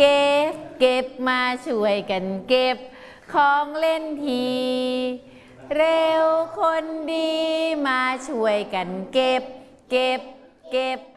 เก็บเก็บมาช่วยกันเก็บของเล่นทีเร็วคนดีมาช่วยกันเก็บเก็บเก็บ